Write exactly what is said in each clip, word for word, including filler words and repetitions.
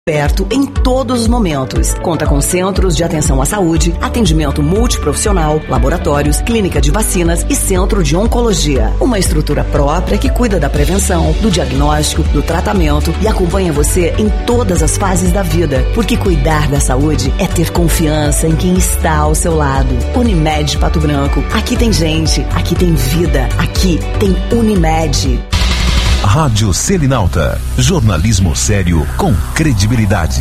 perto em todos os momentos. Conta com centros de atenção à saúde, atendimento multiprofissional, laboratórios, clínica de vacinas e centro de oncologia. Uma estrutura própria que cuida da prevenção, do diagnóstico, do tratamento e acompanha você em todas as fases da vida. Porque cuidar da saúde é ter confiança em quem está ao seu lado. Unimed Pato Branco. Aqui tem gente, aqui tem vida, aqui tem Unimed. Rádio Selinalta, jornalismo sério com credibilidade.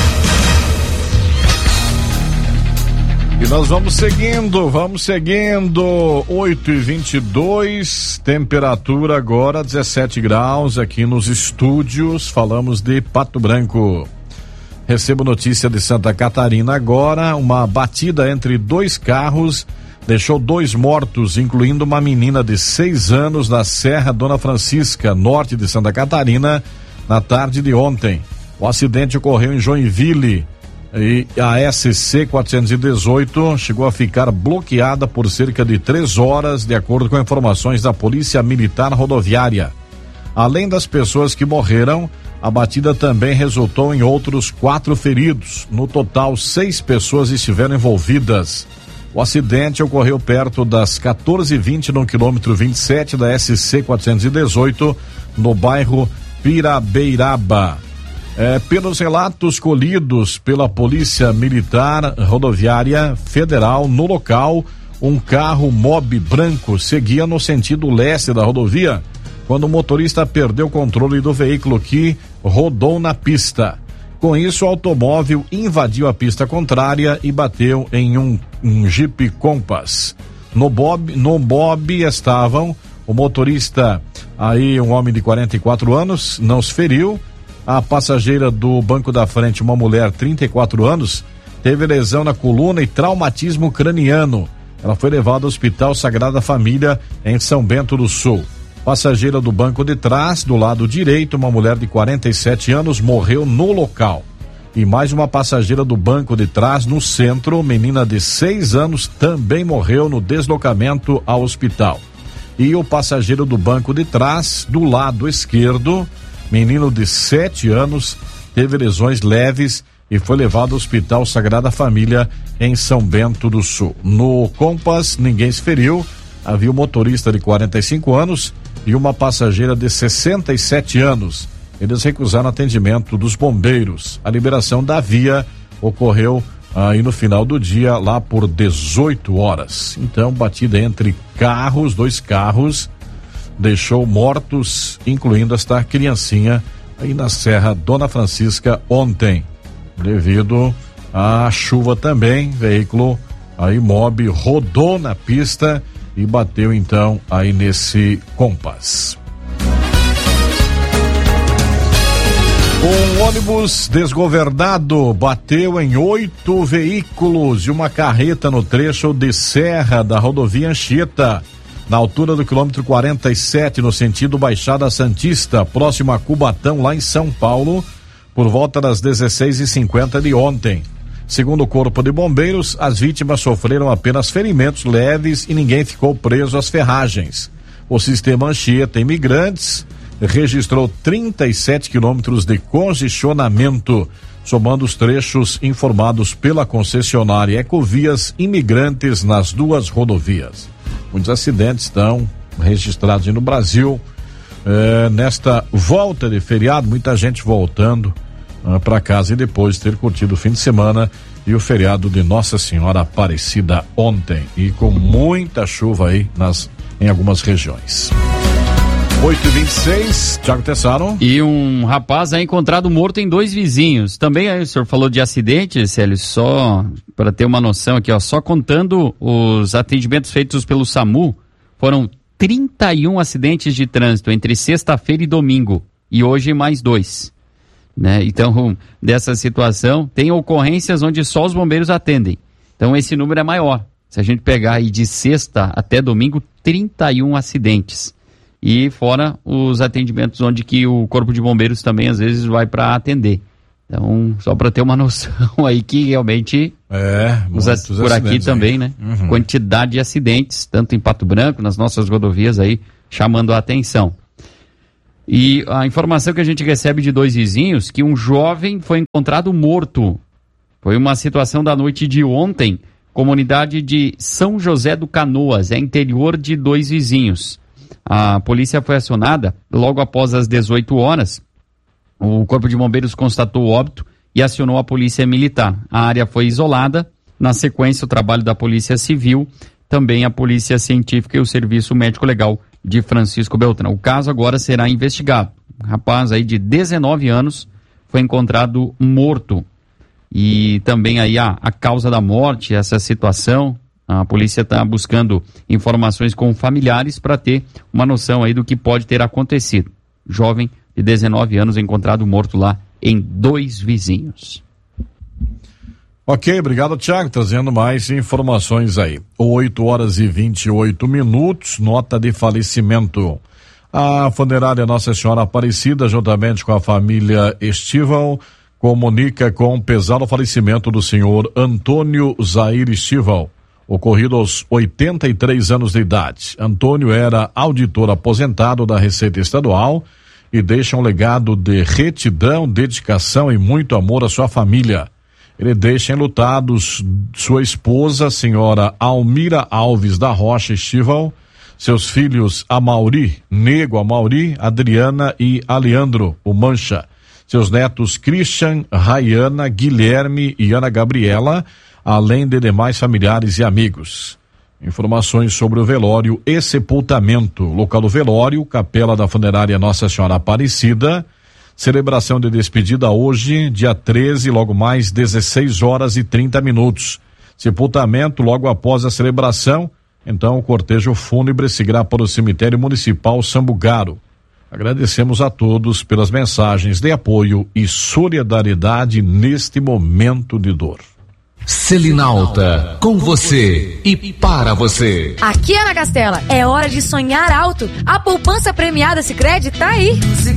E nós vamos seguindo, vamos seguindo, oito e vinte e dois, temperatura agora dezessete graus aqui nos estúdios, falamos de Pato Branco. Recebo notícia de Santa Catarina agora, uma batida entre dois carros deixou dois mortos, incluindo uma menina de seis anos na Serra Dona Francisca, norte de Santa Catarina, na tarde de ontem. O acidente ocorreu em Joinville e a S C quatrocentos e dezoito chegou a ficar bloqueada por cerca de três horas, de acordo com informações da Polícia Militar Rodoviária. Além das pessoas que morreram, a batida também resultou em outros quatro feridos. No total, seis pessoas estiveram envolvidas. O acidente ocorreu perto das quatorze e vinte no quilômetro vinte e sete da S C quatrocentos e dezoito, no bairro Pirabeiraba. É, pelos relatos colhidos pela Polícia Militar Rodoviária Federal, no local, um carro Mobi branco seguia no sentido leste da rodovia, quando o motorista perdeu o controle do veículo que rodou na pista. Com isso, o automóvel invadiu a pista contrária e bateu em um, um Jeep Compass. No Bob, no Bob estavam o motorista, aí um homem de quarenta e quatro anos, não se feriu. A passageira do banco da frente, uma mulher, trinta e quatro anos, teve lesão na coluna e traumatismo craniano. Ela foi levada ao Hospital Sagrada Família em São Bento do Sul. Passageira do banco de trás, do lado direito, uma mulher de quarenta e sete anos, morreu no local. E mais uma passageira do banco de trás, no centro, menina de seis anos, também morreu no deslocamento ao hospital. E o passageiro do banco de trás, do lado esquerdo, menino de sete anos, teve lesões leves e foi levado ao Hospital Sagrada Família em São Bento do Sul. No Compass, ninguém se feriu. Havia um motorista de quarenta e cinco anos e uma passageira de sessenta e sete anos. Eles recusaram atendimento dos bombeiros. A liberação da via ocorreu aí no final do dia, lá por dezoito horas. Então, batida entre carros, dois carros, deixou mortos, incluindo esta criancinha aí na Serra Dona Francisca ontem. Devido à chuva também, veículo aí Mobi rodou na pista e bateu então aí nesse Compass. Um ônibus desgovernado bateu em oito veículos e uma carreta no trecho de serra da rodovia Anchieta, na altura do quilômetro quarenta e sete, no sentido Baixada Santista, próximo a Cubatão, lá em São Paulo, por volta das dezesseis e cinquenta de ontem. Segundo o Corpo de Bombeiros, as vítimas sofreram apenas ferimentos leves e ninguém ficou preso às ferragens. O sistema Anchieta Imigrantes registrou trinta e sete quilômetros de congestionamento, somando os trechos informados pela concessionária Ecovias Imigrantes nas duas rodovias. Muitos acidentes estão registrados no Brasil. É, nesta volta de feriado, muita gente voltando para casa e depois de ter curtido o fim de semana e o feriado de Nossa Senhora Aparecida ontem, e com muita chuva aí nas, em algumas regiões. oito e vinte e seis, Thiago Tessaro. E um rapaz é encontrado morto em dois vizinhos. Também aí o senhor falou de acidente, Célio, só para ter uma noção aqui, ó, só contando os atendimentos feitos pelo SAMU, foram trinta e um acidentes de trânsito entre sexta-feira e domingo, e hoje mais dois. Né? Então, dessa situação, tem ocorrências onde só os bombeiros atendem. Então, esse número é maior. Se a gente pegar aí de sexta até domingo, trinta e um acidentes. E fora os atendimentos onde que o Corpo de Bombeiros também, às vezes, vai para atender. Então, só para ter uma noção aí que realmente... É, muitos por aqui também, aí, né? Uhum. Quantidade de acidentes, tanto em Pato Branco, nas nossas rodovias aí, chamando a atenção. E a informação que a gente recebe de dois vizinhos, que um jovem foi encontrado morto. Foi uma situação da noite de ontem, comunidade de São José do Canoas, é interior de dois vizinhos. A polícia foi acionada logo após as dezoito horas. O Corpo de Bombeiros constatou o óbito e acionou a polícia militar. A área foi isolada. Na sequência, o trabalho da Polícia Civil, também a Polícia Científica e o Serviço Médico Legal de Francisco Beltrão. O caso agora será investigado. Um rapaz aí de dezenove anos foi encontrado morto. E também aí a, a causa da morte, essa situação, a polícia está buscando informações com familiares para ter uma noção aí do que pode ter acontecido. Jovem de dezenove anos encontrado morto lá em dois vizinhos. Ok, obrigado, Thiago, trazendo mais informações aí. oito horas e vinte e oito minutos, nota de falecimento. A funerária Nossa Senhora Aparecida, juntamente com a família Estival, comunica com pesar o falecimento do senhor Antônio Zair Estival, ocorrido aos oitenta e três anos de idade. Antônio era auditor aposentado da Receita Estadual e deixa um legado de retidão, dedicação e muito amor à sua família. Ele deixa enlutados sua esposa, a senhora Almira Alves da Rocha Estival, seus filhos Amauri, Nego Amauri, Adriana e Aleandro, o Mancha, seus netos Christian, Rayana, Guilherme e Ana Gabriela, além de demais familiares e amigos. Informações sobre o velório e sepultamento. Local do velório, Capela da Funerária Nossa Senhora Aparecida. Celebração de despedida hoje, dia treze, logo mais dezesseis horas e trinta minutos. Sepultamento logo após a celebração. Então o cortejo fúnebre seguirá para o cemitério municipal Sambugaro. Agradecemos a todos pelas mensagens de apoio e solidariedade neste momento de dor. Selinalta, com você e para você. Aqui é na Castela, é hora de sonhar alto. A poupança premiada Sicredi tá aí.